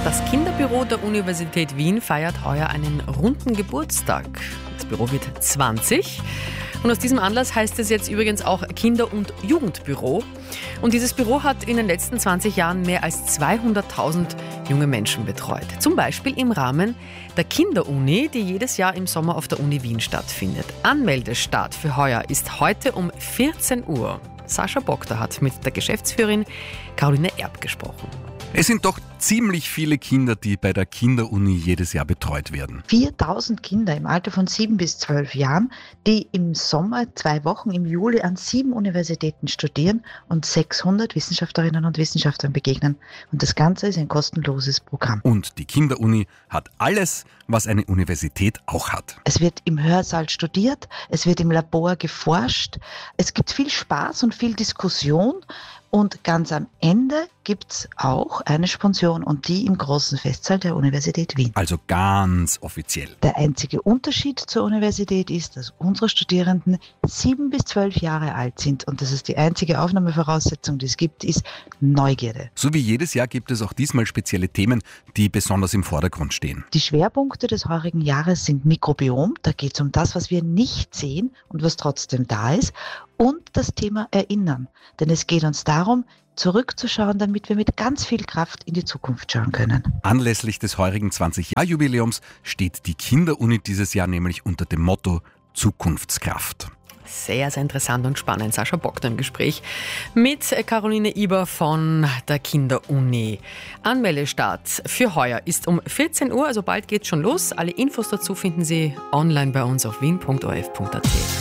Das Kinderbüro der Universität Wien feiert heuer einen runden Geburtstag. Das Büro wird 20. Und aus diesem Anlass heißt es jetzt übrigens auch Kinder- und Jugendbüro. Und dieses Büro hat in den letzten 20 Jahren mehr als 200.000 junge Menschen betreut. Zum Beispiel im Rahmen der Kinderuni, die jedes Jahr im Sommer auf der Uni Wien stattfindet. Anmeldestart für heuer ist heute um 14 Uhr. Sascha Bogda hat mit der Geschäftsführerin Caroline Erb gesprochen. Es sind doch ziemlich viele Kinder, die bei der Kinderuni jedes Jahr betreut werden. 4.000 Kinder im Alter von 7 bis 12 Jahren, die im Sommer 2 Wochen im Juli an 7 Universitäten studieren und 600 Wissenschaftlerinnen und Wissenschaftlern begegnen. Und das Ganze ist ein kostenloses Programm. Und die Kinderuni hat alles, was eine Universität auch hat. Es wird im Hörsaal studiert, es wird im Labor geforscht, es gibt viel Spaß und viel Diskussion. Und ganz am Ende gibt es auch eine Sponsion und die im großen Festsaal der Universität Wien. Also ganz offiziell. Der einzige Unterschied zur Universität ist, dass unsere Studierenden 7 bis 12 Jahre alt sind und das ist die einzige Aufnahmevoraussetzung, die es gibt, ist Neugierde. So wie jedes Jahr gibt es auch diesmal spezielle Themen, die besonders im Vordergrund stehen. Die Schwerpunkte des heurigen Jahres sind Mikrobiom, da geht es um das, was wir nicht sehen und was trotzdem da ist, und das Thema Erinnern. Denn es geht uns darum, zurückzuschauen, damit wir mit ganz viel Kraft in die Zukunft schauen können. Anlässlich des heurigen 20-Jahr-Jubiläums steht die Kinderuni dieses Jahr nämlich unter dem Motto Zukunftskraft. Sehr, sehr interessant und spannend. Sascha Bogda im Gespräch mit Caroline Iber von der Kinderuni. Anmeldestart für heuer ist um 14 Uhr, also bald geht's schon los. Alle Infos dazu finden Sie online bei uns auf wien.orf.at.